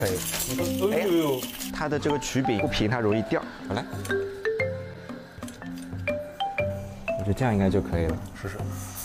哎，哎呦，它的这个曲柄不平，它容易掉。好来，我觉得这样应该就可以了。 试试。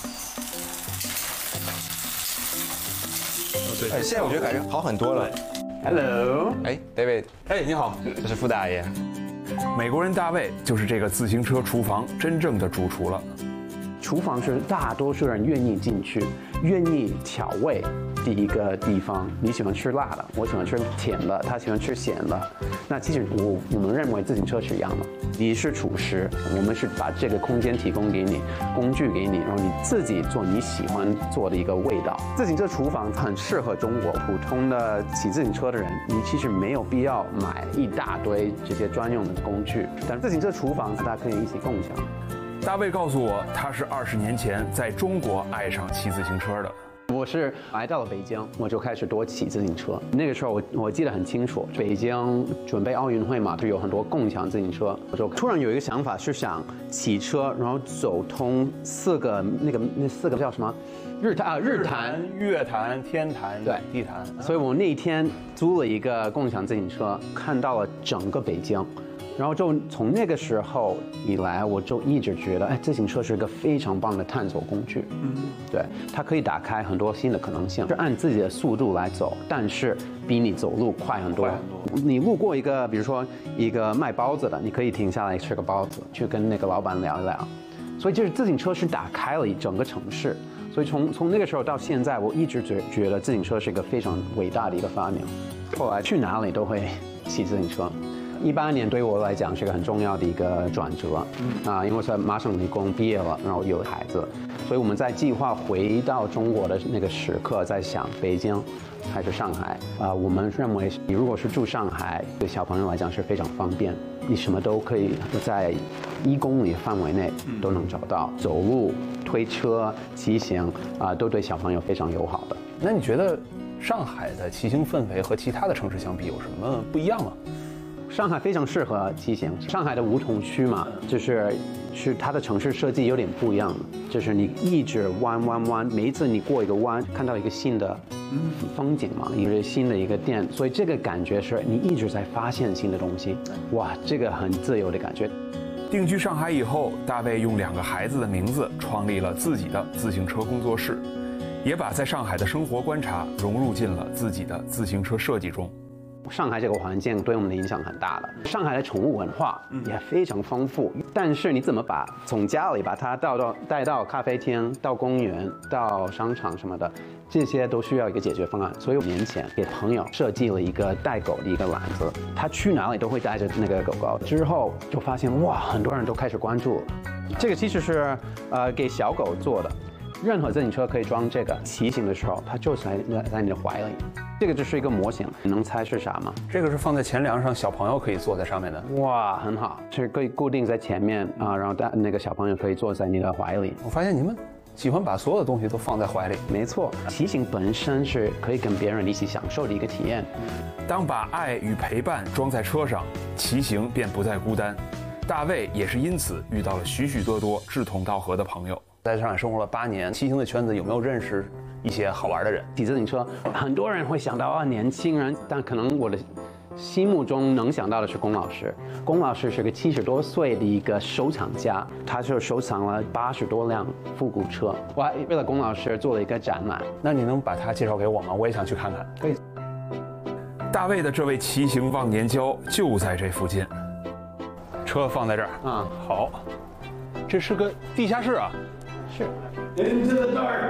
哎，现在我觉得感觉好很多了。Hello， 哎 ，David， 哎，你好， 这是傅大爷。 美国人大卫就是这个自行车厨房真正的主厨了。 厨房是大多数人愿意进去、愿意调味的一个地方。你喜欢吃辣的，我喜欢吃甜的，他喜欢吃咸的。那其实我们认为自行车是一样的。你是厨师，我们是把这个空间提供给你，工具给你，然后你自己做你喜欢做的一个味道。自行车厨房很适合中国普通的骑自行车的人，你其实没有必要买一大堆这些专用的工具，但自行车厨房大家可以一起共享。 大卫告诉我，他是20年前在中国爱上骑自行车的。 我是来到了北京，我就开始多骑自行车。那个时候我记得很清楚，北京准备奥运会嘛，就有很多共享自行车。我就突然有一个想法，是想骑车，然后走通那四个叫什么？日坛、 月坛、天坛、 对地坛。 所以我那一天租了一个共享自行车，看到了整个北京。然后就从那个时候以来，我就一直觉得，哎，自行车是一个非常棒的探索工具。对，它可以打开很多新的可能性，是按自己的速度来走，但是比你走路快很多。你路过一个，比如说一个卖包子的，你可以停下来吃个包子，去跟那个老板聊一聊。所以就是自行车是打开了一整个城市。所以从那个时候到现在，我一直觉得自行车是一个非常伟大的一个发明。后来去哪里都会骑自行车。18年对我来讲是个很重要的一个转折，因为我是麻省理工毕业了，然后有孩子，所以我们在计划回到中国的那个时刻，在想北京还是上海我们认为你如果是住上海，对小朋友来讲是非常方便，你什么都可以在1公里范围内都能找到，走路、推车、骑行都对小朋友非常友好的。 那你觉得上海的骑行氛围和其他的城市相比有什么不一样吗？ 上海非常适合骑行。上海的梧桐区嘛，就是它的城市设计有点不一样的，就是你一直弯，每一次你过一个弯，看到一个新的风景嘛，一个新的一个店，所以这个感觉是你一直在发现新的东西，哇，这个很自由的感觉。 定居上海以后，大卫用2个孩子的名字创立了自己的自行车工作室，也把在上海的生活观察融入进了自己的自行车设计中。 上海这个环境对我们的影响很大的，上海的宠物文化也非常丰富，但是你怎么从家里把它带到咖啡厅、到公园、到商场什么的，这些都需要一个解决方案。所以年前给朋友设计了一个带狗的一个篮子，他去哪里都会带着那个狗狗。之后就发现哇，很多人都开始关注了。这个其实是给小狗做的。任何自行车可以装这个，骑行的时候它就在你的怀里。这个就是一个模型，你能猜是啥吗？ 这个是放在前梁上，小朋友可以坐在上面的。 哇，很好，是可以固定在前面然后那个小朋友可以坐在你的怀里。 我发现你们喜欢把所有的东西都放在怀里。 没错，骑行本身是可以跟别人一起享受的一个体验。 当把爱与陪伴装在车上，骑行便不再孤单。大卫也是因此遇到了许许多多志同道合的朋友。 在上海生活了8年，骑行的圈子有没有认识一些好玩的人？ 骑自行车，很多人会想到年轻人，但可能我的心目中能想到的是龚老师。龚老师是个70多岁的一个收藏家，他就收藏了80多辆复古车。我还为了龚老师做了一个展览。 那你能把他介绍给我吗？我也想去看看。 可以。 大卫的这位骑行忘年交就在这附近。 车放在这儿好，这是个地下室啊。 Sure. Into the dark.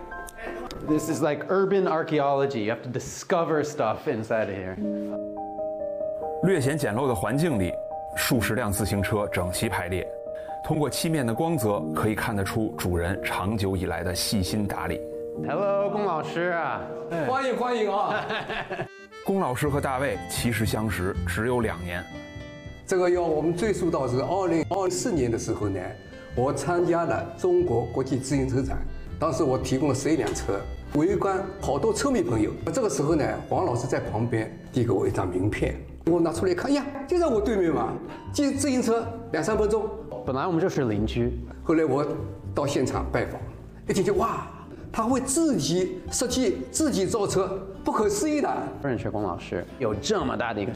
This is like urban archaeology. You have to discover stuff inside of here. 略显简陋的环境里，数十辆自行车整齐排列，通过漆面的光泽，可以看得出主人长久以来的细心打理。 Hello， 龚老师啊， 欢迎啊！ 龚老师和大卫其实相识只有2年。 这个要我们追溯到是2024年的时候呢。我参加了中国国际自行车展，当时我提供了11辆车，围观好多车迷朋友。这个时候呢，黄老师在旁边递给我一张名片，我拿出来看，呀，就在我对面嘛，骑自行车2、3分钟。 本来我们就是邻居， 后来我到现场拜访，一进去哇，他会自己设计、自己造车， 不可思议的。 任学工老师有这么大的一个